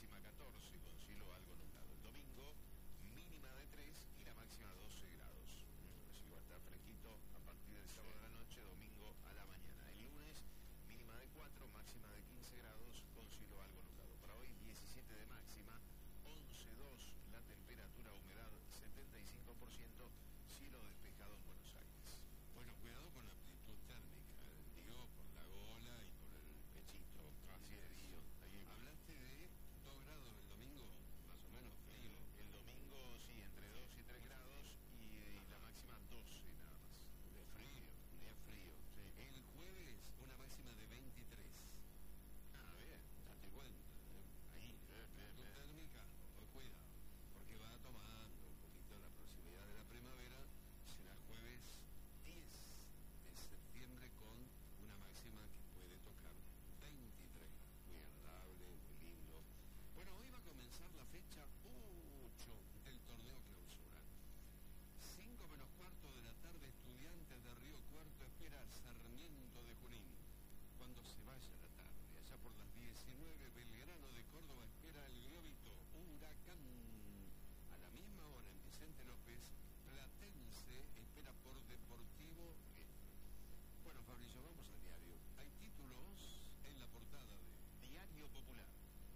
máxima 14 con cielo algo nublado. El domingo, mínima de 3 y la máxima 12 grados. Así que va a estar fresquito a partir del sábado de la noche, domingo a la mañana. El lunes, mínima de 4, máxima de 15 grados con cielo algo nublado. Para hoy, 17 de máxima, 11,2 la temperatura, humedad 75%, cielo despejado en Buenos Aires. Bueno, cuidado con la amplitud térmica, digo, por la gola y por el pechito. Así es. Hablaste de 2 grados el domingo, más o menos frío. El domingo sí, entre 2 y 3 grados y la máxima 12 nada más. De frío, un día frío. Sí. El jueves una máxima de 23. Ah, bien. Date cuenta, ahí, amplitud térmica, cuidado, porque va tomando un poquito la proximidad de la primavera. Será jueves 10 de septiembre con una máxima que puede tocar 23. Muy agradable, muy lindo. Bueno, hoy va a comenzar la fecha 8 del torneo clausura. 5 menos cuarto de la tarde, Estudiantes de Río Cuarto espera a Sarmiento de Junín. Cuando se vaya la tarde, allá por las 19, Belgrano de Córdoba espera el Globito, Huracán. A la misma hora en Vicente López, Platense espera por Deportivo Riestra. Bueno, Fabricio, vamos al diario. Hay títulos en la portada de Diario Popular.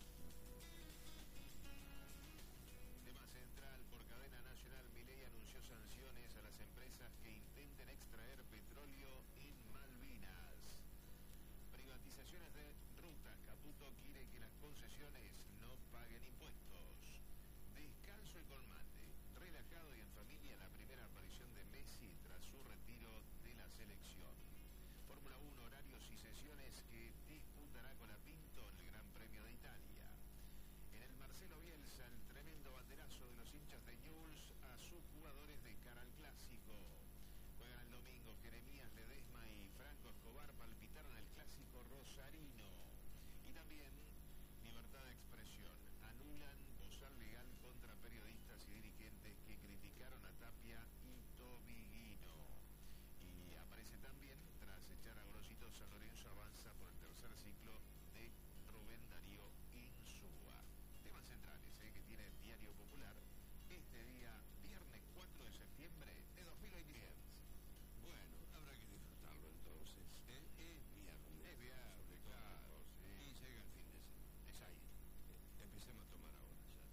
Tema central, por cadena nacional, Milei anunció sanciones a las empresas que intenten extraer petróleo en Malvinas. Privatizaciones de rutas. Caputo quiere que las concesiones no paguen impuestos. Descanso y colmate. Relajado y en familia, la primera aparición de Messi tras su retiro de la selección. Fórmula 1, horarios y sesiones que disputará Colapinto en el Gran Premio de Italia. En el Marcelo Bielsa, el tremendo banderazo de los hinchas de Newell's a sus jugadores de cara al Clásico. Juegan el domingo, Jeremías Ledesma y Franco Escobar palpitaron el Clásico rosarino. Y también libertad de expresión. Anulan bozal legal contra periodistas y dirigentes que criticaron a Tapia y Tobiguino. Y aparece también, tras echar a Grosito, San Lorenzo avanza por el tercer ciclo de Rubén Darío Insúa. Temas centrales que tiene